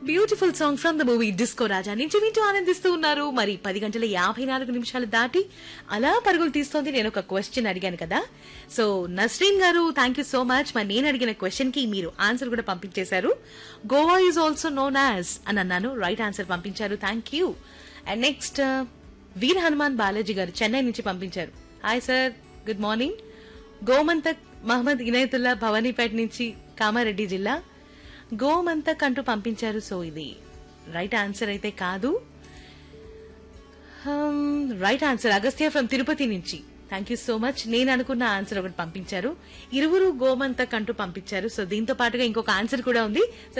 Beautiful song from the movie disco రాజా నుంచి వింటూ ఆనందిస్తూ ఉన్నారు. మరి 10:54 దాటి అలా పరుగులు తీస్తోంది. నేను ఒక క్వశ్చన్ అడిగాను కదా, సో నస్రీన్ గారు థ్యాంక్ యూ సో మచ్. మరి నేను అడిగిన క్వశ్చన్ కి మీరు ఆన్సర్ కూడా పంపించేశారు. Goa is also known as అని అన్నాను, రైట్ ఆన్సర్ పంపించారు, థ్యాంక్ యూ. అండ్ నెక్స్ట్ వీర్ హనుమాన్ బాలాజీ గారు చెన్నై నుంచి పంపించారు. Hi sir, good morning. Gomantak Mohammed Inayatullah Bhavanipeta నుంచి కామారెడ్డి జిల్లా గోమంతక్ అంటూ పంపించారు. సో ఇది రైట్ ఆన్సర్ అయితే కాదు. Right answer Agastya from Tirupati నుంచి, థ్యాంక్ యూ సో మచ్. నేను అనుకున్న ఆన్సర్ ఒకటి పంపించారు, ఇరువురు గోమంతక్ అంటూ పంపించారు. సో దీంతో పాటుగా ఇంకొక ఆన్సర్ కూడా ఉంది. సో